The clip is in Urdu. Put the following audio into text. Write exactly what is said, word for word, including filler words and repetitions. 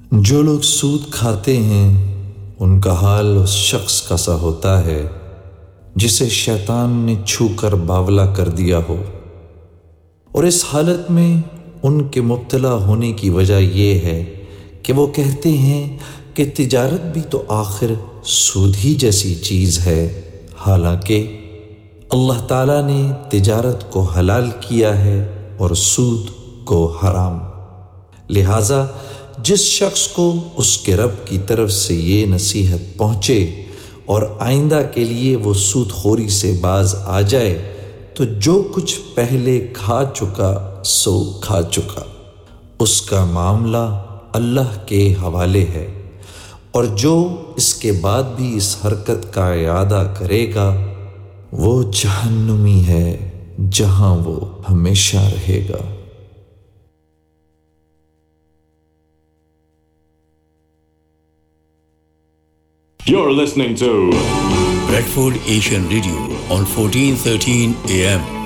جو لوگ سود کھاتے ہیں ان کا حال اس شخص کا سا ہوتا ہے جسے شیطان نے چھو کر باولا کر دیا ہو، اور اس حالت میں ان کے مبتلا ہونے کی وجہ یہ ہے کہ وہ کہتے ہیں کہ تجارت بھی تو آخر سود ہی جیسی چیز ہے، حالانکہ اللہ تعالیٰ نے تجارت کو حلال کیا ہے اور سود کو حرام۔ لہٰذا جس شخص کو اس کے رب کی طرف سے یہ نصیحت پہنچے اور آئندہ کے لیے وہ سود خوری سے باز آ جائے تو جو کچھ پہلے کھا چکا سو کھا چکا، اس کا معاملہ اللہ کے حوالے ہے، اور جو اس کے بعد بھی اس حرکت کا اعادہ کرے گا وہ جہنمی ہے جہاں وہ ہمیشہ رہے گا۔ You're listening to Bradford Asian Radio on fourteen thirteen A M